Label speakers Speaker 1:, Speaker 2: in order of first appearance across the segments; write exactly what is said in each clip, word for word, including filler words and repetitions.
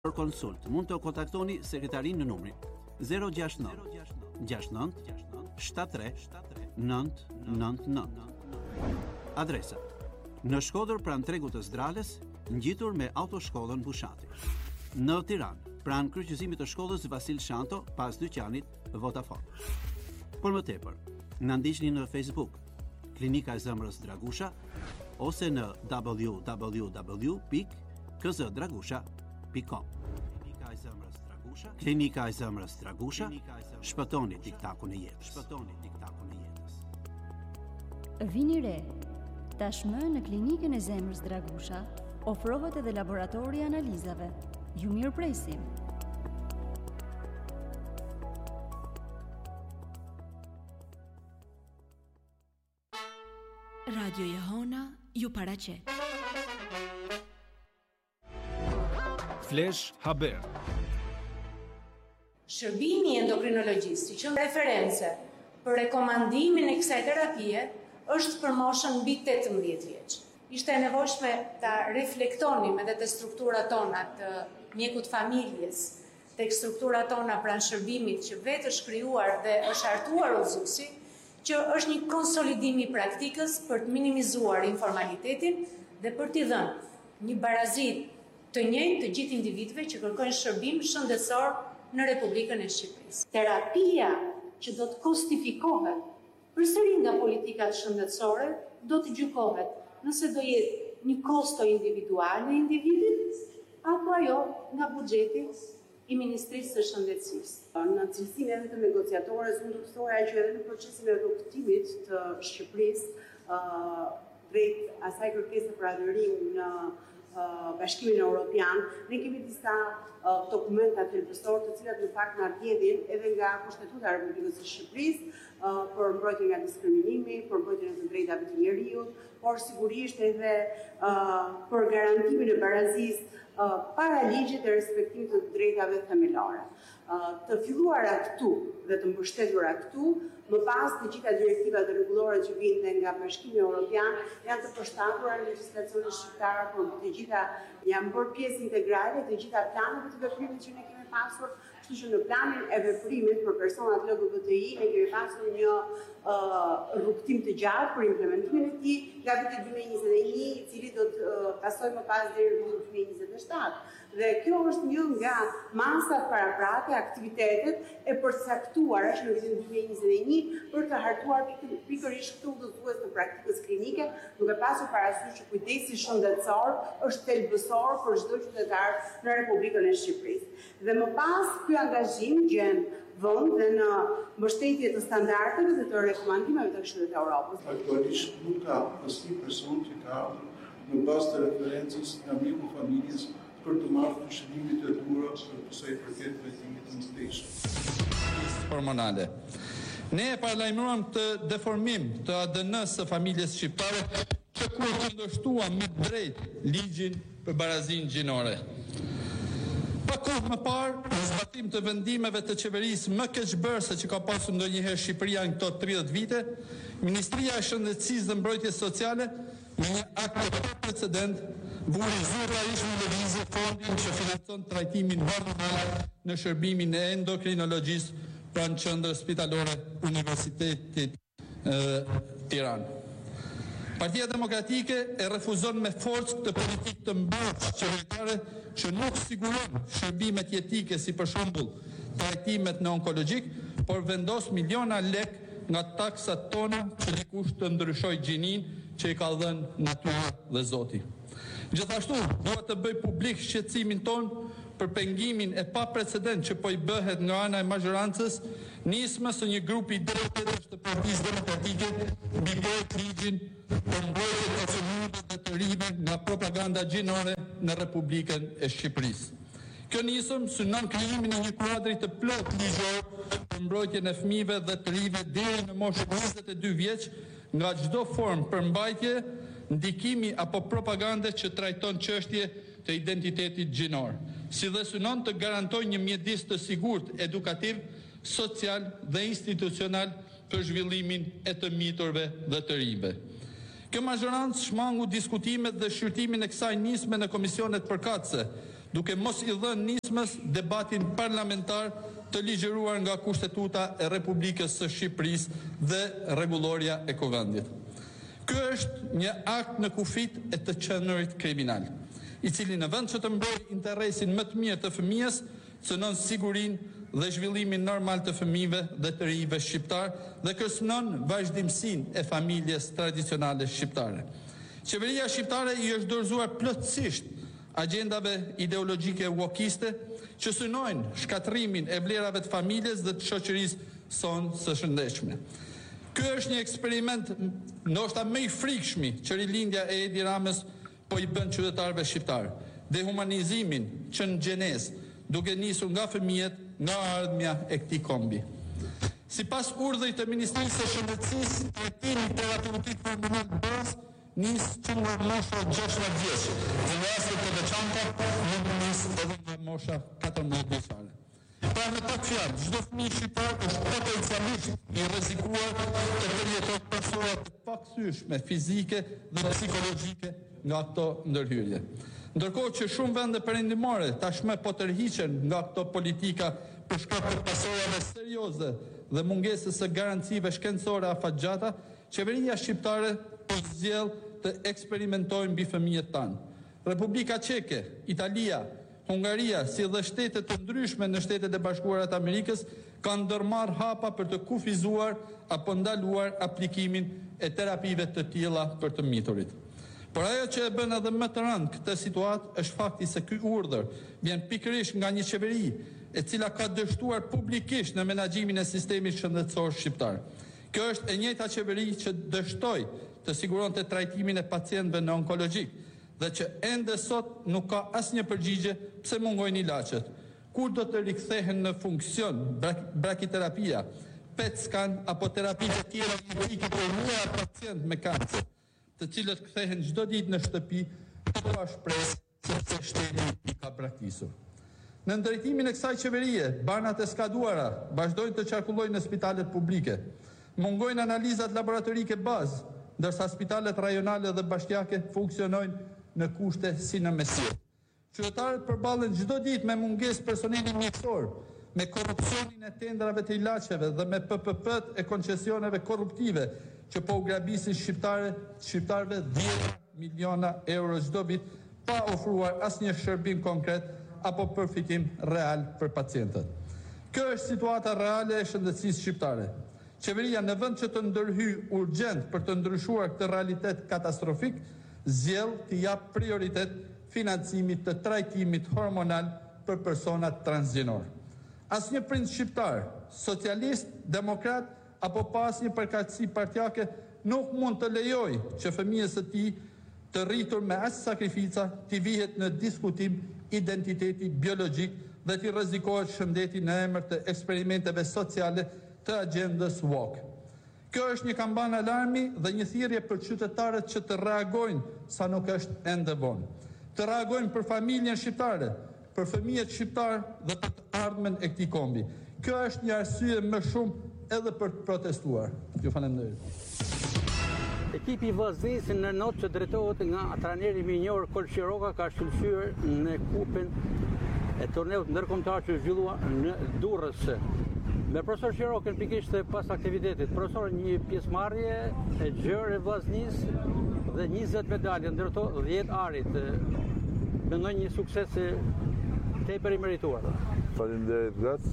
Speaker 1: Për konsult, mund të kontaktoni sekretarin në numrin zero gjasht nënt gjasht nënt shtat tre nënt nënt nënt. Adresa: në Shkodër pranë tregut të Zdrales, ngjitur me autoshkollën Bushati. Në Tiranë, pranë kryqëzimit të shkollës Vasil Shanto, pas dyqanit Vodafone. Për më tepër, na ndiqni në Facebook, Klinika e Zemrës Dragusha, ose në w w w pikë k z dragusha pikë com. Klinika e Zemrës Dragusha, Klinika e Zemrës Dragusha, shpëtoni tiktakun e jetës. Shpëtoni tiktakun e jetës.
Speaker 2: Vini re. Tashmë në Klinikën e Zemrës Dragusha ofrohet edhe laboratori i analizave. Ju mirëpresim.
Speaker 3: Radio Jehona ju paraqet.
Speaker 4: Flash Haber.
Speaker 5: Shërbimi endokrinologjist, që në reference për rekomandimin e kësaj terapie, është për moshën mbi tetëmbëdhjetë vjeç. Ishte e nevojshme ta reflektonim edhe te strukturat tona të mjekut familjes, tek strukturat tona pranë shërbimit që vetë është krijuar dhe është hartuar udhëzuesi, që është një konsolidim i praktikës për të minimizuar informalitetin dhe për t'i dhënë një barazit të njëjtë të gjithë individëve që kërkojnë shërbim shëndetësor në Republikën e Shqipërisë. Terapia që do të kostifikohet përsëri nga politikat shëndetësore do të gjykohet nëse do jetë një kosto individual në individit apo ajo nga buxheti i Ministrisë së Shëndetësisë.
Speaker 6: Në cilësinë edhe të negociatores, unë do të thoja që edhe në procesin e rrugëtimit të Shqipërisë uh, drejt asaj kërkese për adherim në Uh, Bashkimin Evropian, ne kemi disa uh, dokumenta thelbësor të cilat në fakt na rrjedhin edhe nga Kushtetuta e Republikës së Shqipërisë uh, për mbrojtjen nga diskriminimi, për mbrojtjen e të drejtave të njerëzit, por sigurisht edhe uh, për garantimin e barazisë uh, para ligjit të respektimit të drejtave themelore. Uh, të filluara këtu dhe të mbështetura këtu, më pas të gjitha direktivat dhe rregullore që vijnë nga Bashkimi Evropian janë të përshtatura në legjislacionin shqiptar, por të gjitha janë bërë pjesë integrale të gjitha planeve të veprimit që ne kemi pasur, kështu që në planin e veprimit për personat L G B T I ne kemi pasur një uh, rrugtim të gjatë për implementimin e tij nga viti dy mijë e njëzet e një, i cili do të uh, pasojë më pas deri në vitin dy mijë e njëzet e shtatë. Dhe kjo është një nga masat paraprake, aktivitetet e përcaktuara që në vitin dy mijë e njëzet e një për të hartuar pikërisht këtë udhëzues të praktikës klinike, duke pasur parasysh që kujdesi shëndetësor është thelbësor për çdo qytetar në Republikën e Shqipërisë. Dhe më pas ky angazhim gjen vend dhe në mbështetje të standardeve dhe të rekomandimeve të Këshillit të Evropës.
Speaker 7: Aktualisht nuk ka asnjë person që ka ardhur në bazë të referencës nga mjeku i familjes për të marrë shërimin e duhur për sa i përket trajtimit të mëstisë
Speaker 8: hormonale. Ne e paralajmëruam të deformim të A D N-së së familjes shqiptare që kur kundërshtuam me drejt ligjin për barazinë gjinore. Pa kohë më parë, në zbatim të vendimeve të qeverisë më keqbërëse që ka pasur ndonjëherë Shqipëria në këto tridhjetë vite, Ministria e Shëndetësisë dhe Mbrojtjes Sociale me një akt pa precedent vuri zyrtarisht në lëvizje fondin që financon trajtimin hormonal në shërbimin e endokrinologjisë pranë qendrës spitalore Universitetit e, Tiranë. Partia Demokratike e refuzon me forcë këtë politikë të mbarë qeveritare që nuk siguron shërbimet jetike si për shembull trajtimet në onkologjik, por vendos miliona lek nga taksat tona që dikush të ndryshoj gjinin që i ka dhënë natyra dhe Zoti. Gjithashtu, duhet të bëj publik shqetësimin ton për pengimin e pa precedent që po i bëhet nga ana e mazhorancës, nismës së një grupi drejtësh të Partisë Demokratike mbi ligjin për mbrojtjen e fëmijëve dhe të rinjve nga propaganda gjinore në Republikën e Shqipërisë. Kjo nisëm synon krijimin e një kuadri të plot ligjor për mbrojtjen e fëmijëve dhe të rinjve deri në moshën njëzet e dy vjeç nga çdo formë përmbajtje, ndikimi apo propagande që trajton çështje të identitetit gjinor, si dhe synon të garantojë një mjedis të sigurt edukativ, social dhe institucional për zhvillimin e të miturve dhe të rinjve. Kjo mazhorancë shmangu diskutimet dhe shqyrtimin e kësaj nisme në komisionet përkatëse, duke mos i dhënë nismës debatin parlamentar të ligjëruar nga Kushtetuta e Republikës së Shqipërisë dhe rregulloria e Kuvendit. Ky është një akt në kufit e të qenurit kriminal, i cili në vend që të mbrojë interesin më të mirë të fëmijës, cënon sigurinë dhe zhvillimin normal të fëmijëve dhe të rinjve shqiptar dhe kërcënon vazhdimsinë e familjes tradicionale shqiptare. Qeveria shqiptare i është dorëzuar plotësisht agjendave ideologjike wokiste që synojnë shkatrimin e vlerave të familjes dhe të shoqërisë sonë së shëndetshme. Ky është një eksperiment ndoshta më i frikshmi që rilindja e Edi Ramës po i bën qytetarëve shqiptar. Dehumanizimin që në gjenezë, duke nisur nga fëmijët, nga ardhmja e këtij kombi. Sipas urdhrit të Ministrisë së Shëndetësisë, trajtimi terapeutik hormonal bazë nis që nga mosha gjashtëdhjetë vjeç, dhe në raste të veçanta mund të nis edhe nga mosha katërmbëdhjetë vjeçare. Pra në të fjalë, çdo fëmijë shqiptar është potencialisht i rrezikuar të përjetojë pasojat të pakthyeshme fizike dhe psikologjike nga këto ndërhyrje. Ndërkohë që shumë vende perëndimore tashmë po tërhiqen nga këto politika për shkak të pasojave serioze dhe mungesës së garancive shkencore afatgjata, qeveria shqiptare po zgjedh të eksperimentojë mbi fëmijët tanë. Republika Çeke, Italia, Hungaria, si dhe shtete të ndryshme në Shtetet e Bashkuara të Amerikës kanë ndërmarrë hapa për të kufizuar apo ndaluar aplikimin e terapive të tilla për të miturit. Por ajo që e bën edhe më të rëndë këtë situatë është fakti se ky urdhër vjen pikërisht nga një qeveri e cila ka dështuar publikisht në menaxhimin e sistemit shëndetësor shqiptar. Kjo është e njëjta qeveri që dështoi të siguronte trajtimin e pacientëve në onkologjik dhe që ende sot nuk ka asnjë përgjigje pse mungojnë ilaçet. Kur do të rikthehen në funksion brak brakiterapia, P E T scan apo terapitë të tjera medike për mijëra pacientë me kancer, të cilët kthehen çdo ditë në shtëpi, të ka shpresë sepse shteti i ka braktisur. Në ndërtimin e kësaj qeverie, banat e skaduara vazhdojnë të qarkullojnë në spitalet publike. Mungojnë analizat laboratorike bazë, ndërsa spitalet rajonale dhe bashkiake funksionojnë në kushte si në mesirë. Qytetarët përballen çdo ditë me mungesë personeli mjekësor, me korrupsionin e tendrave të ilaçeve dhe me P P P-t e koncesioneve korruptive që po u grabisin shqiptare, shqiptarëve dhjetë miliona euro çdo vit pa ofruar asnjë shërbim konkret apo përfitim real për pacientët. Kjo është situata reale e shëndetësisë shqiptare. Qeveria në vend që të ndërhyj urgjent për të ndryshuar këtë realitet katastrofik, zgjell të jap prioritet financimit të trajtimit hormonal për personat transgjinor. Asnjë prind shqiptar, socialist, demokrat apo pas një përkatësi partjake nuk mund të lejoj që fëmijës së tij të rritur me aq sakrifica t'i vihet në diskutim identiteti biologjik dhe t'i rrezikohet shëndeti në emër të eksperimenteve sociale të agjendës woke. Kjo është një kamban alarmi dhe një thirrje për qytetarët që të reagojnë sa nuk është ende vonë. Të reagojnë për familjen shqiptare, për fëmijët shqiptar dhe për të ardhmen e këtij kombi. Kjo është një arsye më shumë edhe për të protestuar. Ju falenderoj.
Speaker 4: Ekipi i Vllaznisë në notë që drejtohet nga trajneri minjor Kol Shiroka ka shkëlqyer në kupën e turneut ndërkombëtar që zhvillua në Durrës. Me profesor Shirokën pikërisht pas aktivitetit, profesor një pjesëmarrje e gjerë e Vllaznisë dhe njëzet medalje ndër to dhjetë arit. Mendoj një sukses tepër i merituar.
Speaker 9: Faleminderit Gac.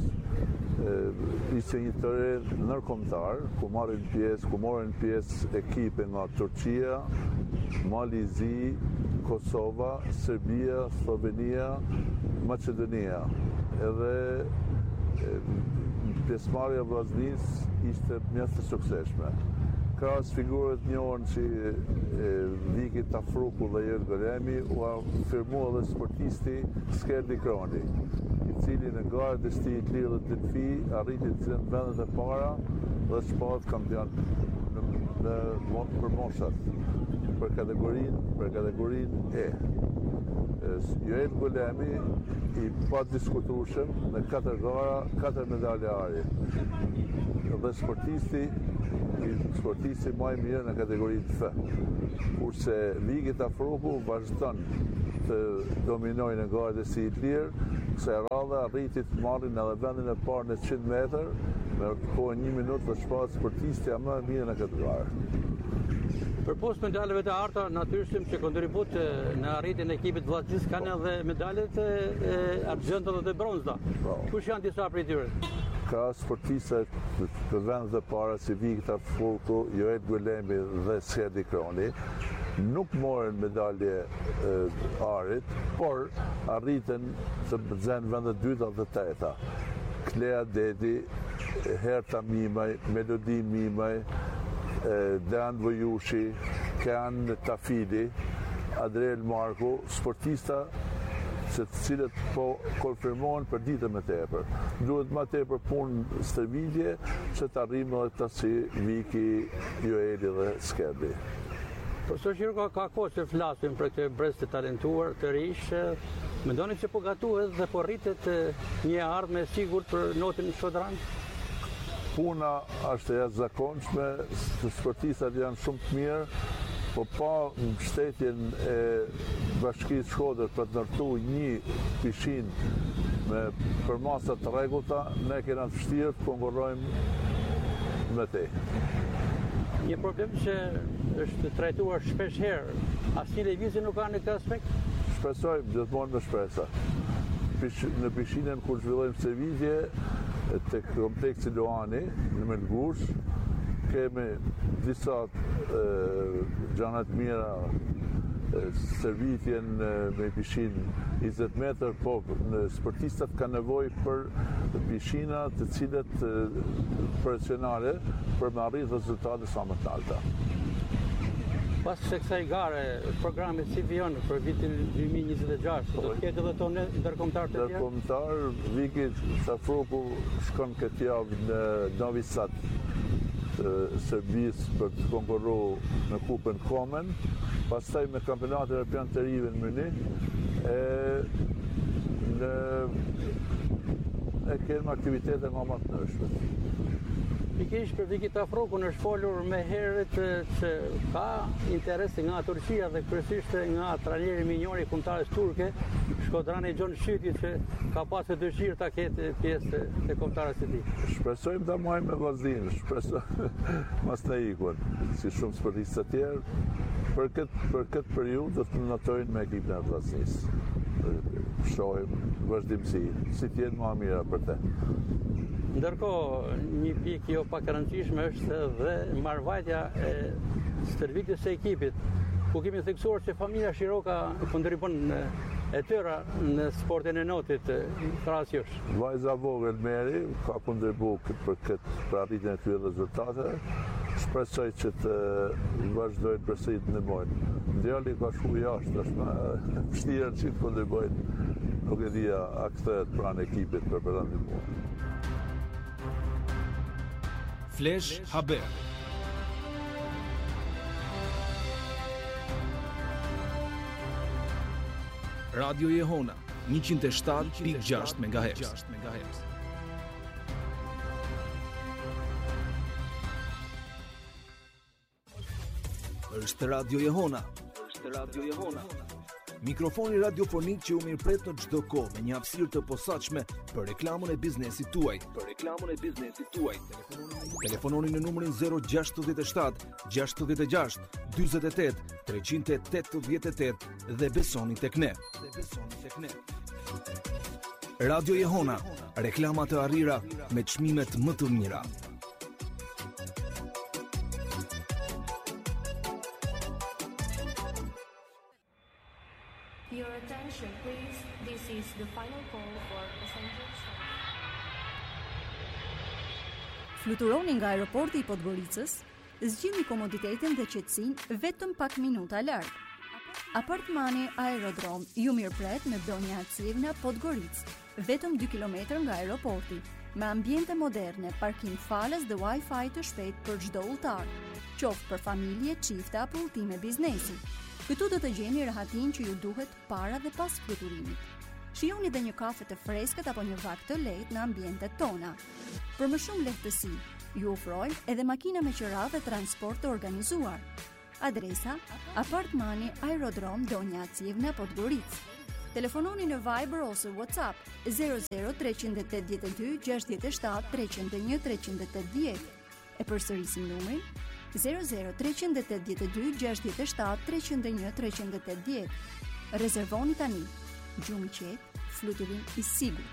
Speaker 9: Ishte një tërë ndërkombëtar ku marrin pjesë, ku morën pjesë ekipe nga Turqia, Malizi, Kosova, Serbia, Slovenia, Maqedonia. Edhe pjesëmarrja e Vllaznisë ishte mjaft e suksesshme. Krahas figurët njohur si Viki Tafruku dhe Jeri Golemi, u firmua edhe sportisti Skerdi Kroni, i cili në garët e stil Lirë dhe Delfi arriti të zënë vendet e para dhe shpat kampion në për moshat për kategorinë për kategorinë E. Jeri Golemi i pa diskutueshëm në katër gara, katër medalje ari. Dhe sportisti sportisti më i mirë në kategorinë F. Kurse Viki Tafruku vazhdon të dominojnë në garë si i lirë, kësaj radhe arritit marrin edhe vendin e parë në qind metër, me kohë një minutë dhe shpatë sportistja më mirë në këtë garë.
Speaker 4: Për post medalëve të arta, natyrshëm që kontribut në arritjen e ekipit vllazëris kanë edhe medalet e argjendta dhe bronzda. Kush janë disa prej tyre?
Speaker 9: Ka sportiste të vendet e para si Vikta Fulku, Joel Gulemi dhe Sedi Kroni, nuk morën medalje e, arit, por arritën të bëzen vendet dyta dhe treta. Klea Dedi, Herta Mimaj, Melodi Mimaj, Dan Vojushi, Ken Tafidi, Adriel Marku, sportista që të cilët po konfirmohen për ditën më tepër. Duhet më tepër punë stërvitje që të arrijmë edhe të si Viki, Joeli dhe Skebi.
Speaker 4: Profesor Qiroka, ka kohë që flasim për këtë brez të talentuar, të rish, mendoni që po gatuhet dhe po rritet një ardhmë e sigurt për notin shkodran?
Speaker 9: Puna është e jashtëzakonshme, sportistat janë shumë të mirë, po pa mbështetjen e Bashkisë Shkodër për të ndërtuar një pishinë me përmasa të rregullta, ne kena të vështirë të konkurrojmë me te.
Speaker 4: Një problem që është trajtuar shpesh herë, asnjë lëvizje nuk ka në këtë aspekt?
Speaker 9: Shpresojmë gjithmonë me shpresa. Në pishinën kur zhvillojmë servitje të kompleksi Luani në Melgush, kemi disa gjanat mira, servitjen me pishin njëzet metër, po në sportistat ka nevojë për pishina të cilët profesionale për me arrit rezultate sa më të larta.
Speaker 4: Pas se kësaj gare, programit si vijon për vitin dy mijë e njëzet e gjashtë, do të ketë edhe tonë ndërkombëtar të tjerë?
Speaker 9: Ndërkombëtar, Viki Safroku shkon këtë javë në Novi Sad, Serbisë për të konkurruar në Kupën Komen, pastaj me kampionatin evropian të rive në Münih, e në e kemi aktivitete më më të nëshme.
Speaker 4: Pikërisht për Viki Safrokun është folur me herët që ka interes nga Turqia dhe kryesisht nga trajneri minjor i kombëtarës turke, Shkodrani Gjon Shyti, që ka pasur dëshirë ta ketë pjesë të kombëtarës së tij.
Speaker 9: Shpresojmë ta marrim me vllaznin, shpresoj mos na ikun, si shumë sportistë të tjerë. Për këtë për këtë periudhë do të notojnë me ekipin e vllaznisë. Shohim vazhdimsi, si të jenë më mira për te.
Speaker 4: Ndërkohë, një pikë jo pak e rëndësishme është dhe marrëvajtja e stërvitjes së ekipit, ku kemi theksuar që familja Qiroka kontribon e tëra në sportin e notit krahas jush.
Speaker 9: Vajza vogël Meri ka kontribuar për këtë për arritjen e këtyre rezultateve. Shpresoj që të vazhdojnë përsëri të ndihmojnë. Djali ka shkuar jashtë, është më vështirë që të kontribojnë. Nuk e dia a kthehet pranë ekipit për të ndihmuar.
Speaker 10: Flash Haber. Radio Jehona njëqind e shtatë pikë gjashtë megahertz. Është Radio Jehona. Është Radio Jehona. Mikrofoni radiofonik që u mirëpret në çdo kohë me një hapësirë të posaçme për reklamën e biznesit tuaj. Për reklamën e biznesit tuaj. Telefononi në numrin zero gjasht shtat gjasht gjasht dyzet e tetë treqind e tetëdhjetë e tetë dhe besoni tek ne. Dhe besoni tek ne. Radio Jehona, reklama të arrira me çmimet më të mira.
Speaker 11: Your attention, please. This is the final call for passengers.
Speaker 2: Fluturoni nga aeroporti i Podgoricës, zgjidhni komoditetin dhe qetësinë vetëm pak minuta larg. Apartmani Aerodrom ju mirëpret me Donja Acivna Podgoricë, vetëm dy kilometra nga aeroporti, me ambiente moderne, parkim falas dhe Wi-Fi të shpejt për çdo udhëtar, qoftë për familje, çifte apo udhëtime biznesi. Këtu do të gjeni rahatin që ju duhet para dhe pas fluturimit. Shijoni dhe një kafe të freskët apo një vak të lehtë në ambientet tona. Për më shumë lehtësi, ju ofrojmë edhe makina me qira dhe transport të organizuar. Adresa: Apartmani Aerodrom Donja Acivna, Podgoricë. Telefononi në Viber ose WhatsApp zero zero tre opt dy gjasht shtat tre zero një tre opt zero. E përsërisim numrin zero zero tre opt dy gjasht shtat tre zero një tre opt zero. Rezervoni tani. Gjumë qetë, fluturim i sigurt.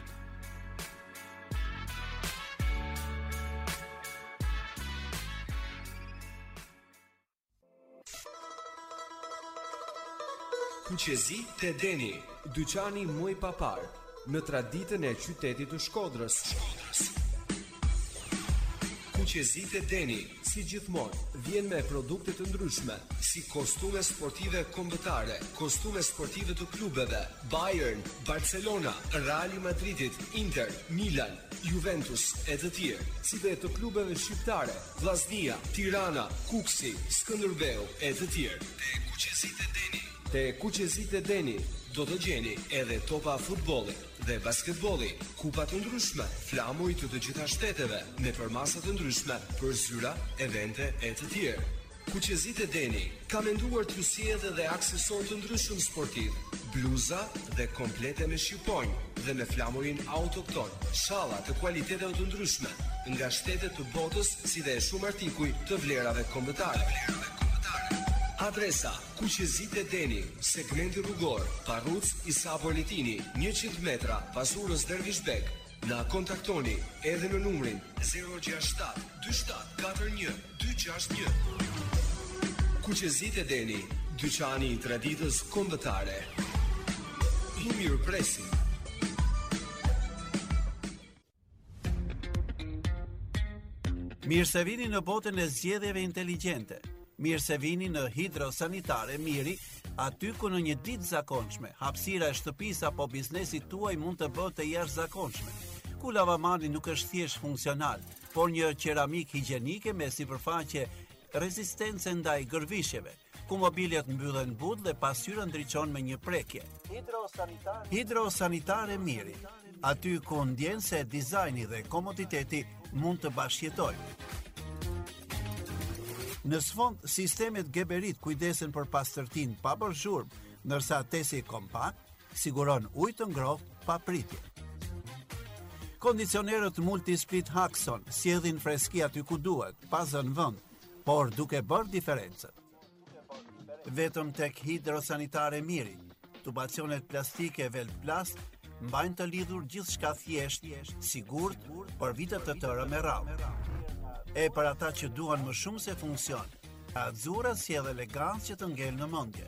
Speaker 12: Kuqezi te Deni, dyqani muj papar, në traditën e qytetit të Shkodrës. Kuqezi te Deni, si gjithmonë, vjen me produkte të ndryshme, si kostume sportive kombëtare, kostume sportive të klubeve, Bayern, Barcelona, Real Madridit, Inter, Milan, Juventus e të tjerë, si dhe të klubeve shqiptare, Vllaznia, Tirana, Kuksi, Skënderbeu e të tjerë. Te Kuqezi te Deni. Te Kuqezi te Deni do të gjeni edhe topa futbolli dhe basketbolli, kupa të ndryshme, flamuj të të gjitha shteteve, me përmasa të ndryshme për zyra, evente e të tjerë. Kuqezi te Deni ka menduar të sjellë dhe aksesor të ndryshëm sportiv, bluza dhe komplete me shqiponjë dhe me flamurin autokton, shalla të kualiteteve të ndryshme nga shtetet të botës, si dhe shumë artikuj të vlerave kombëtare. Adresa: Kuqezi te Deni, segmenti rrugor, Parruc Isa Politini, njëqind metra pas urës Dervishbek. Na kontaktoni edhe në numrin zero gjasht shtat dy shtat katër një dy gjasht një. Kuqezi te Deni, dyqani i traditës kombëtare. Ju mirëpresim.
Speaker 1: Mirë se vini në botën e zgjedhjeve inteligjente. Mirë se vini në Hidrosanitare Miri, aty ku në një ditë zakonshme, hapësira e shtëpisë apo biznesit tuaj mund të bëhet e jashtëzakonshme. Ku lavamani nuk është thjesht funksional, por një qeramik higjienike me sipërfaqe rezistence ndaj gërvishjeve, ku mobiljet mbyllen but dhe pasqyra ndriçon me një prekje. Hidrosanitare Hidrosanitare Miri, aty ku ndjen se dizajni dhe komoditeti mund të bashkëjetojnë. Në sfond, sistemet Geberit kujdesen për pastërtinë pa bërë zhurmë, ndërsa tesi kompakt siguron ujë të ngrohtë pa pritje. Kondicionerët Multisplit Haxon sjellin freski aty ku duhet, pa zënë vend, por duke bërë diferencën. Vetëm tek Hidrosanitare Miri, tubacionet plastike Velplast mbajnë të lidhur gjithçka thjesht, sigurt për vite të tëra me radhë. E për ata që duan më shumë se funksion, Azura sjell elegancë që të ngel në mendje.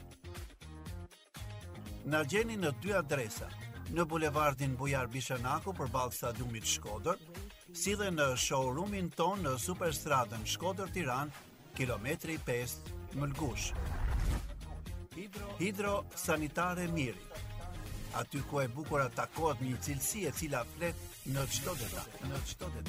Speaker 1: Na gjeni në dy adresa, në bulevardin Bujar Bishanaku përballë stadiumit Shkodër, si dhe në showroomin ton në Superstradën Shkodër-Tiranë, kilometri pesë Mëlgush. Hidrosanitare Miri, aty ku e bukur takohet një cilësi e cila flet në çdo detaj, në çdo detaj.